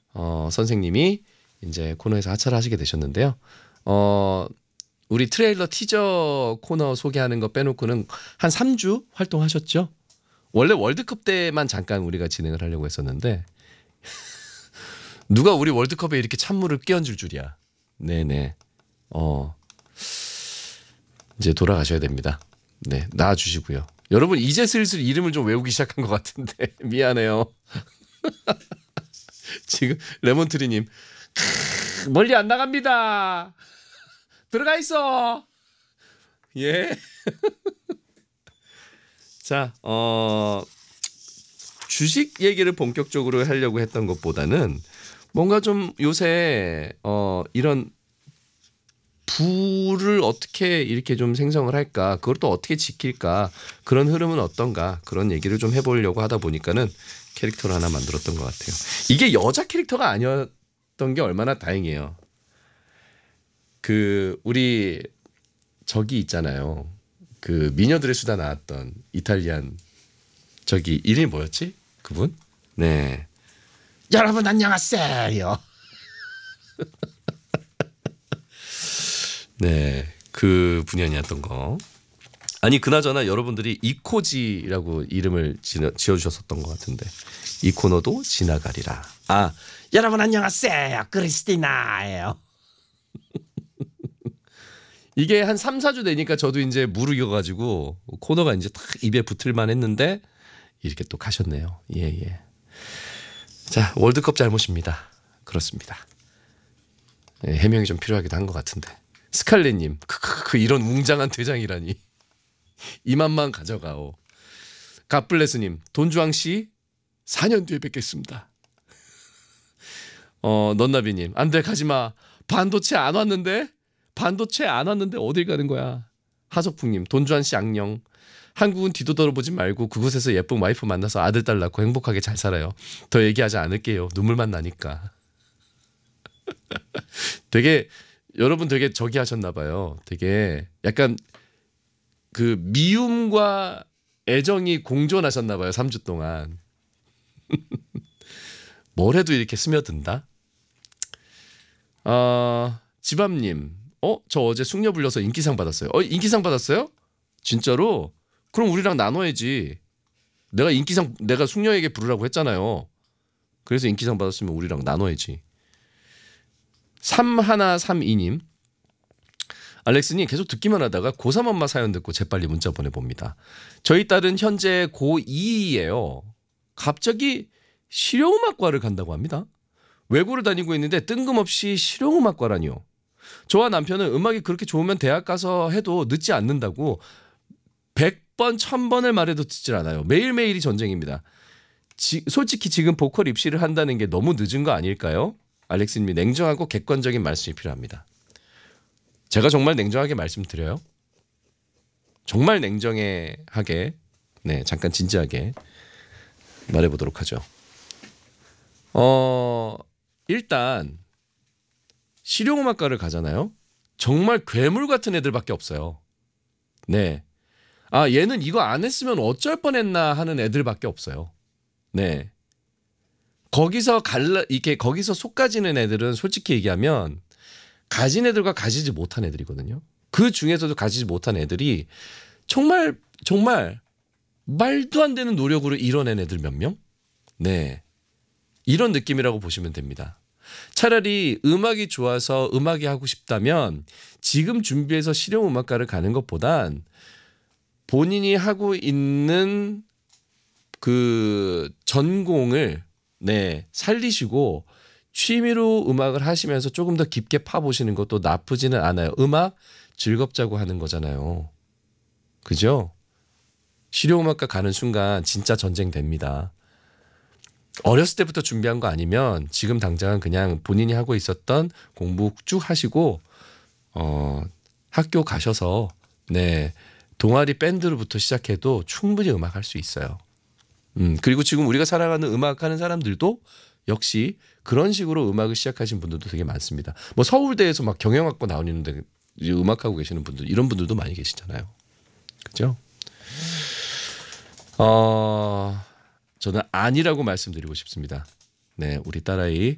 선생님이 이제 코너에서 하차를 하시게 되셨는데요. 우리 트레일러 티저 코너 소개하는 거 빼놓고는 한 3주 활동하셨죠? 원래 월드컵 때만 잠깐 우리가 진행을 하려고 했었는데 누가 우리 월드컵에 이렇게 찬물을 끼얹을 줄이야. 네네. 이제 돌아가셔야 됩니다. 네, 나와주시고요. 여러분 이제 슬슬 이름을 좀 외우기 시작한 것 같은데 미안해요. 지금 레몬트리님 멀리 안 나갑니다. 들어가 있어. 예. 자, 주식 얘기를 본격적으로 하려고 했던 것보다는 뭔가 좀 요새 이런 부를 어떻게 이렇게 좀 생성을 할까, 그걸 또 어떻게 지킬까, 그런 흐름은 어떤가, 그런 얘기를 좀 해보려고 하다 보니까는 캐릭터를 하나 만들었던 것 같아요. 이게 여자 캐릭터가 아니었던 게 얼마나 다행이에요. 우리 저기 있잖아요. 미녀들의 수다 나왔던 이탈리안 저기 이름이 뭐였지? 그분? 네. 여러분 안녕하세요. 네, 그 분이 아니었던 거. 아니 그나저나 여러분들이 이코지라고 이름을 지어주셨었던 것 같은데 이 코너도 지나가리라. 여러분 안녕하세요. 크리스티나예요. 이게 한 3, 4주 되니까 저도 이제 무르익어가지고 코너가 이제 딱 입에 붙을만 했는데 이렇게 또 가셨네요. 예. 자, 월드컵 잘못입니다. 그렇습니다. 예, 해명이 좀 필요하기도 한 것 같은데. 스칼렛님, 이런 웅장한 퇴장이라니. 이만만 가져가오. 갓블레스님, 돈주왕씨 4년 뒤에 뵙겠습니다. 넌나비님, 안돼 가지마. 반도체 안 왔는데 어딜 가는 거야. 하석풍님, 돈주환씨 안녕. 한국은 뒤도 돌아보지 말고 그곳에서 예쁜 와이프 만나서 아들 딸 낳고 행복하게 잘 살아요. 더 얘기하지 않을게요. 눈물만 나니까. 여러분 되게 저기 하셨나 봐요. 되게 약간 미움과 애정이 공존하셨나 봐요. 3주 동안. 뭘 해도 이렇게 스며든다. 지밤님, 저 어제 숙녀 불려서 인기상 받았어요. 인기상 받았어요? 진짜로? 그럼 우리랑 나눠야지. 내가 숙녀에게 부르라고 했잖아요. 그래서 인기상 받았으면 우리랑 나눠야지. 3132님, 알렉스님 계속 듣기만 하다가 고3 엄마 사연 듣고 재빨리 문자 보내봅니다. 저희 딸은 현재 고2예요. 갑자기 실용음악과를 간다고 합니다. 외고를 다니고 있는데 뜬금없이 실용음악과라니요. 저와 남편은 음악이 그렇게 좋으면 대학 가서 해도 늦지 않는다고 100번 1000번을 말해도 듣질 않아요. 매일매일이 전쟁입니다. 솔직히 지금 보컬 입시를 한다는 게 너무 늦은 거 아닐까요? 알렉스님이 냉정하고 객관적인 말씀이 필요합니다. 제가 정말 냉정하게 말씀드려요. 정말 냉정하게, 네, 잠깐 진지하게 말해보도록 하죠. 일단 실용음악과를 가잖아요. 정말 괴물 같은 애들밖에 없어요. 네. 얘는 이거 안 했으면 어쩔 뻔했나 하는 애들밖에 없어요. 네. 거기서 속가지는 애들은 솔직히 얘기하면 가진 애들과 가지지 못한 애들이거든요. 그 중에서도 가지지 못한 애들이 정말 말도 안 되는 노력으로 이뤄낸 애들 몇 명? 네. 이런 느낌이라고 보시면 됩니다. 차라리 음악이 좋아서 음악이 하고 싶다면 지금 준비해서 실용음악과를 가는 것보단 본인이 하고 있는 전공을 살리시고 취미로 음악을 하시면서 조금 더 깊게 파보시는 것도 나쁘지는 않아요. 음악 즐겁자고 하는 거잖아요. 그죠? 실용음악과 가는 순간 진짜 전쟁 됩니다. 어렸을 때부터 준비한 거 아니면 지금 당장은 그냥 본인이 하고 있었던 공부 쭉 하시고 학교 가셔서 동아리 밴드로부터 시작해도 충분히 음악할 수 있어요. 그리고 지금 우리가 살아가는 음악하는 사람들도 역시 그런 식으로 음악을 시작하신 분들도 되게 많습니다. 뭐 서울대에서 막 경영학과 나오는데 음악하고 계시는 분들, 이런 분들도 많이 계시잖아요. 그죠? 저는 아니라고 말씀드리고 싶습니다. 네, 우리 딸아이